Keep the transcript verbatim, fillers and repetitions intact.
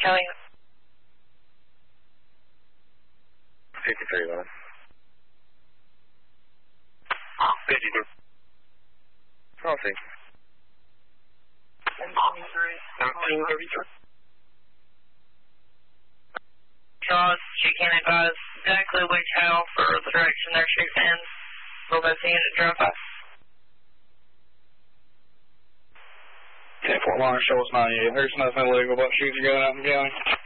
Kelly. fifty-three, one. fifty-two. Crossing. seventeen thirty-three. Jaws, she can't advise exactly which how for the direction their chute ends. Will both unit drop by? ten four line, show us ninety-eight. There's nothing illegal about shooting going out in the county.